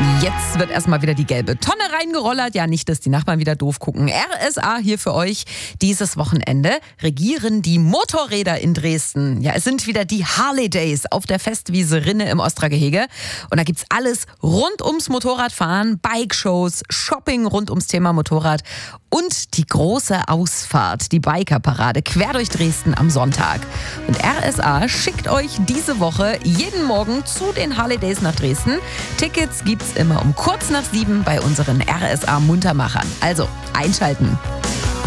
Jetzt wird erstmal wieder die gelbe Tonne reingerollert. Ja, nicht, dass die Nachbarn wieder doof gucken. RSA hier für euch. Dieses Wochenende regieren die Motorräder in Dresden. Ja, es sind wieder die Harley Days auf der Festwiese Rinne im Ostragehege. Und da gibt's alles rund ums Motorradfahren, Bike-Shows, Shopping rund ums Thema Motorrad und die große Ausfahrt, die Bikerparade quer durch Dresden am Sonntag. Und RSA schickt euch diese Woche jeden Morgen zu den Harley Days nach Dresden. Tickets gibt's immer um kurz nach 7 bei unseren RSA Muntermachern. Also einschalten.